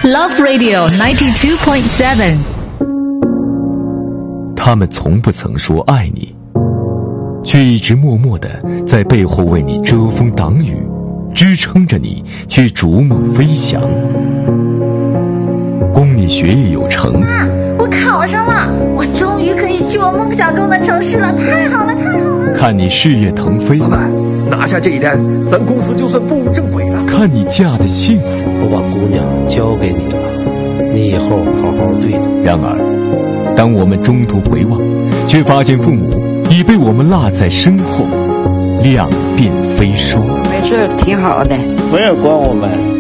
Love Radio 92.7。 他们从不曾说爱你，却一直默默地在背后为你遮风挡雨，支撑着你去逐梦飞翔。供你学业有成。 妈，我考上了，我终于可以去我梦想中的城市了，太好了，太好了！ 看你事业腾飞。 老板，拿下这一单，咱公司就算步入正轨了。 看你嫁的幸福。 我把姑娘交给你了，你以后好好对她。 然而，当我们中途回望，却发现父母已被我们落在身后，两鬓飞霜。 没事，挺好的。 不要管我们。